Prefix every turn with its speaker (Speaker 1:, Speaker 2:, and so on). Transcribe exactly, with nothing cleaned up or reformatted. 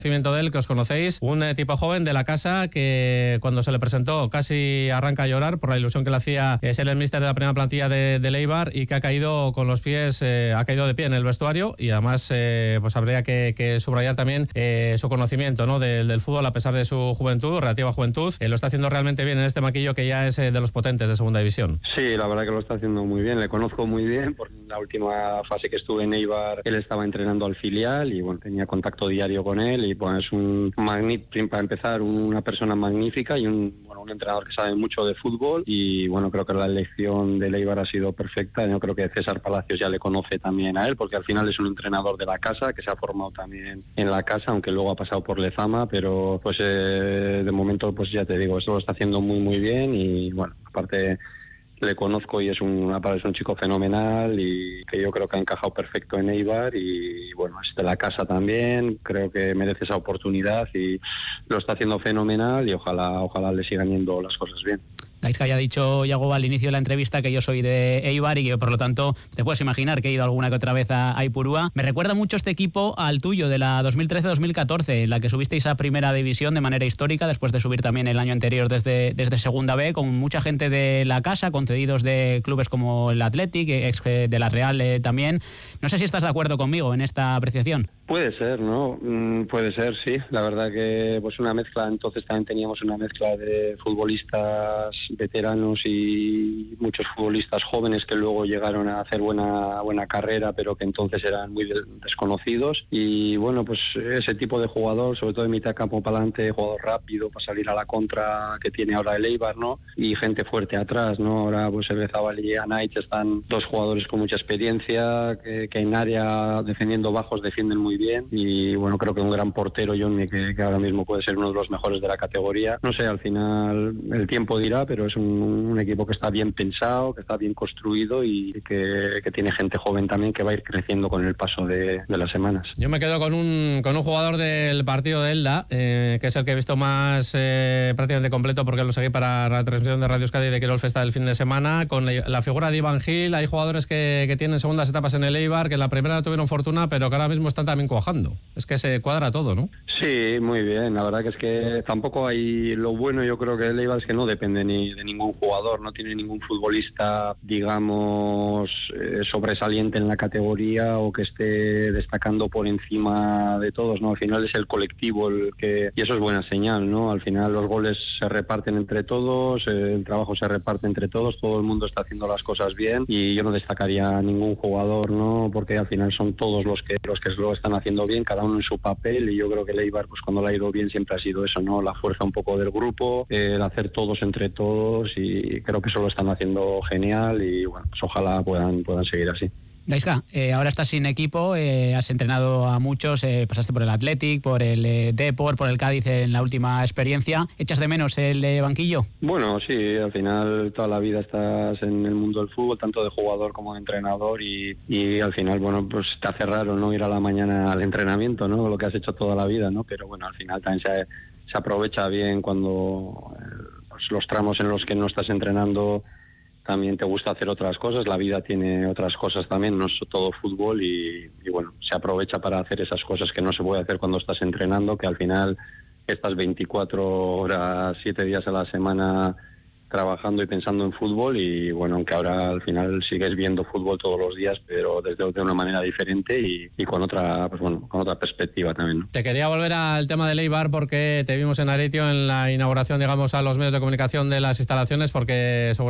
Speaker 1: De él, que os conocéis, un eh, tipo joven de la casa que cuando se le presentó casi arranca a llorar por la ilusión que le hacía eh, ser el míster de la primera plantilla de, de Eibar, y que ha caído con los pies, eh, ha caído de pie en el vestuario, y además eh, pues habría que, que subrayar también eh, su conocimiento, ¿no?, del, del fútbol a pesar de su juventud, relativa juventud. Eh, lo está haciendo realmente bien en este banquillo que ya es eh, de los potentes de segunda división.
Speaker 2: Sí, la verdad que lo está haciendo muy bien, le conozco muy bien, por la última fase que estuve en Eibar él estaba entrenando al filial y bueno, tenía contacto diario con él, y bueno, es un magnífico, para empezar, una persona magnífica y un, bueno, un entrenador que sabe mucho de fútbol, y bueno, creo que la elección de Eibar ha sido perfecta. Yo creo que César Palacios ya le conoce también a él, porque al final es un entrenador de la casa, que se ha formado también en la casa, aunque luego ha pasado por Lezama, pero pues eh, de momento, pues ya te digo, esto lo está haciendo muy muy bien, y bueno, aparte le conozco y es un, es un chico fenomenal y que yo creo que ha encajado perfecto en Eibar, y bueno, es de la casa también, creo que merece esa oportunidad y lo está haciendo fenomenal, y ojalá ojalá le sigan yendo las cosas bien.
Speaker 3: Gaizka, ya ha dicho Yago al inicio de la entrevista que yo soy de Eibar y que por lo tanto te puedes imaginar que he ido alguna que otra vez a, a Ipurúa. Me recuerda mucho este equipo al tuyo de la dos mil trece dos mil catorce, en la que subisteis a primera división de manera histórica, después de subir también el año anterior desde, desde segunda B, con mucha gente de la casa, concedidos de clubes como el Athletic, ex de la Real eh, también. No sé si estás de acuerdo conmigo en esta apreciación.
Speaker 2: Puede ser, ¿no? Mm, puede ser, sí. La verdad que pues una mezcla, entonces también teníamos una mezcla de futbolistas veteranos y muchos futbolistas jóvenes que luego llegaron a hacer buena buena carrera, pero que entonces eran muy desconocidos. Y bueno, pues ese tipo de jugador, sobre todo de mitad campo para adelante, jugador rápido para salir a la contra que tiene ahora el Eibar, ¿no? Y gente fuerte atrás, ¿no? Ahora pues el Zabal y Anaich están dos jugadores con mucha experiencia, que, que en área defendiendo bajos defienden muy bien, y bueno, creo que un gran portero, Johnny, que, que ahora mismo puede ser uno de los mejores de la categoría. No sé, al final el tiempo dirá, pero es un, un equipo que está bien pensado, que está bien construido y que, que tiene gente joven también que va a ir creciendo con el paso de, de las semanas.
Speaker 1: Yo me quedo con un, con un jugador del partido de Elda, eh, que es el que he visto más eh, prácticamente completo, porque lo seguí para la transmisión de Radio Euskadi de Quirol Festa del fin de semana, con la, la figura de Iván Gil. Hay jugadores que, que tienen segundas etapas en el Eibar, que en la primera tuvieron fortuna, pero que ahora mismo están también cuajando. Es que se cuadra todo, ¿no?
Speaker 2: Sí, muy bien. La verdad que es que tampoco hay... Lo bueno, yo creo que el Eibar es que no depende ni de ningún jugador, no tiene ningún futbolista, digamos, eh, sobresaliente en la categoría o que esté destacando por encima de todos, ¿no? Al final es el colectivo el que... Y eso es buena señal, ¿no? Al final los goles se reparten entre todos, eh, el trabajo se reparte entre todos, todo el mundo está haciendo las cosas bien, y yo no destacaría a ningún jugador, ¿no? Porque al final son todos los que los que lo están haciendo bien, cada uno en su papel, y yo creo que el Eibar, pues cuando le ha ido bien siempre ha sido eso, ¿no? La fuerza un poco del grupo, eh, el hacer todos entre todos, y creo que eso lo están haciendo genial, y bueno, pues ojalá puedan, puedan seguir así.
Speaker 3: Gaizka, eh, ahora estás sin equipo, eh, has entrenado a muchos, eh, pasaste por el Athletic, por el eh, Depor, por el Cádiz en la última experiencia. ¿Echas de menos el eh, banquillo?
Speaker 2: Bueno, sí, al final toda la vida estás en el mundo del fútbol, tanto de jugador como de entrenador, y, y al final, bueno, pues te hace raro no ir a la mañana al entrenamiento, ¿no? Lo que has hecho toda la vida, ¿no? Pero bueno, al final también se, se aprovecha bien cuando eh, pues los tramos en los que no estás entrenando también te gusta hacer otras cosas, la vida tiene otras cosas también, no es todo fútbol, y, y bueno, se aprovecha para hacer esas cosas que no se puede hacer cuando estás entrenando, que al final estás veinticuatro horas, siete días a la semana trabajando y pensando en fútbol, y bueno, aunque ahora al final sigues viendo fútbol todos los días, pero desde de una manera diferente y, y con otra, pues bueno, con otra perspectiva también, ¿no?
Speaker 1: Te quería volver al tema del Eibar porque te vimos en Aretio en la inauguración, digamos, a los medios de comunicación de las instalaciones, porque sobre